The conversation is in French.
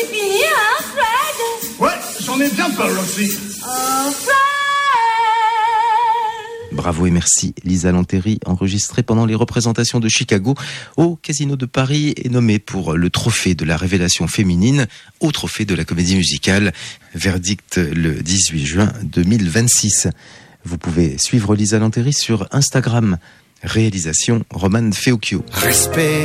c'est fini, hein, Fred? Ouais, j'en ai bien peur aussi. Oh, Fred! Bravo et merci Lisa Lanteri, enregistrée pendant les représentations de Chicago au Casino de Paris et nommée pour le trophée de la révélation féminine au trophée de la comédie musicale. Verdict le 18 juin 2026. Vous pouvez suivre Lisa Lanteri sur Instagram. Réalisation Roman Feocchio. Respect.